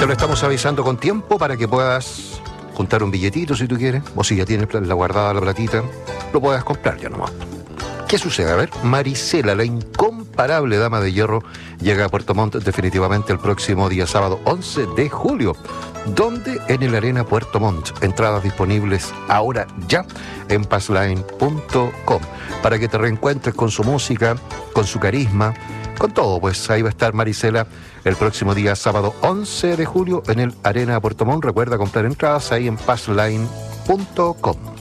lo estamos avisando con tiempo para que puedas juntar un billetito si tú quieres, o si ya tienes la guardada la platita, lo puedas comprar ya nomás. ¿Qué sucede? A ver, Marisela, la incomparable dama de hierro, llega a Puerto Montt definitivamente el próximo día sábado 11 de julio. ¿Dónde? En el Arena Puerto Montt. Entradas disponibles ahora ya en passline.com para que te reencuentres con su música, con su carisma, con todo. Pues ahí va a estar Marisela el próximo día sábado 11 de julio en el Arena Puerto Montt. Recuerda comprar entradas ahí en passline.com.